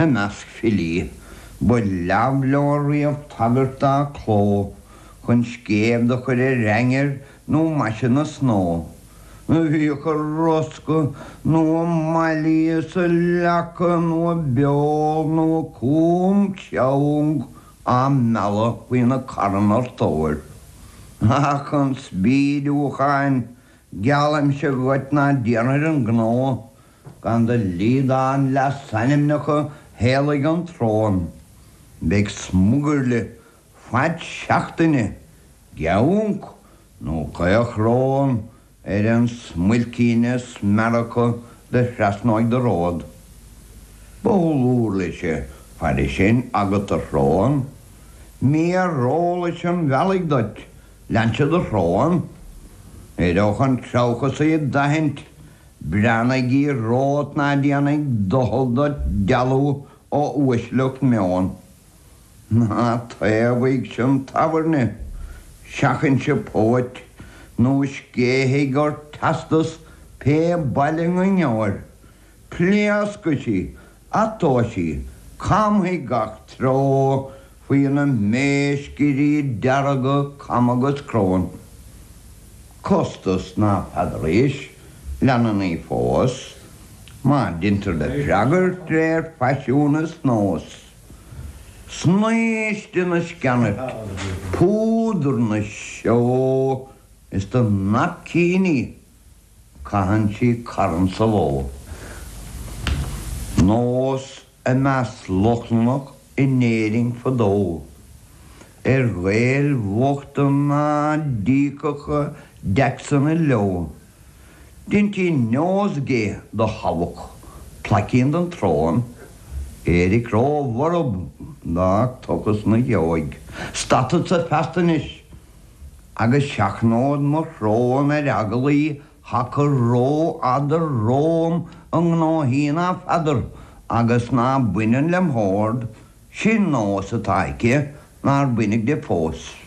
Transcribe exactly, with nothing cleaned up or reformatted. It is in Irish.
a measc filí, bu leabhlóiríomh tagartá cló, chun scéim do chuir é rangir nó maisin na snó. Na bhí chu rosca nó mailí sa lecha nó beol nó cúm ceang a mela faoin na caran ar tóir. A chun spíadúchain gealam se goit na déanair an gná, gan de lídáin le sanimnecha héalaigh an trón. Beidh smugurle fad seachtaine, geunk nó caochrón ar an smilcíne smaracha de seasnáid de rád. Bólúr lei sé fada sin agat a rán, mí róla sin bhealaigh duit, leanse de rán. Éadóch an traucha sa i dahint, breannaigh í rád na déanaigh dohol do dealú ó uisleach meán. Na taobhaigh sin tabarne, seachann se póit, nó scéthaigh gur tastas pe bailin an neabhar. Pléas go sí, atá sí, camthaigh gach tró faoin na méiscirí dearaga camagus crón. Costas na padréis, leanan í fós, má dintar de dreagar tréir fasisiúnas nós. Snéiste na scannet, púdr na seo, is do napcíní, cahan sí caran sa ló. Nós a meas lochnach i néring fadó. Er réil bhuachtan na dícacha dexan i leo. Dintí nós gé do havach, placín don trón, érig rá warab na togus na geoig. Statat sa festanis, agus seachnód mar rón ar agalaí haca ró adar róm an gná hína fadar, agus na buinean lem hord, sin nás a taice, na'r buinig de fós.